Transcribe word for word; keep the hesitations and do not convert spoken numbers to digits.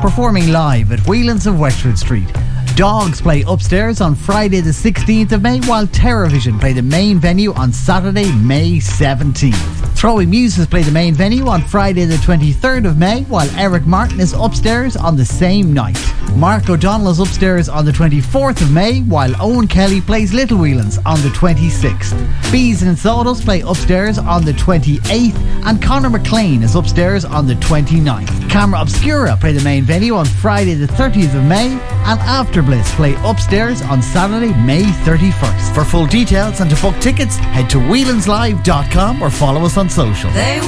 performing live at Whelan's of Westwood Street. Dogs play upstairs on Friday the sixteenth of May, while TerraVision play the main venue on Saturday, May seventeenth. Throwing Muses play the main venue on Friday the twenty-third of May, while Eric Martin is upstairs on the same night. Mark O'Donnell is upstairs on the twenty-fourth of May, while Owen Kelly plays Little Whelans on the twenty-sixth. Bees and Sawdust play upstairs on the twenty-eighth, and Conor McLean is upstairs on the twenty-ninth. Camera Obscura play the main venue on Friday the thirtieth of May, and After Bliss play upstairs on Saturday, May thirty-first. For full details and to book tickets, head to whelans live dot com or follow us on social. They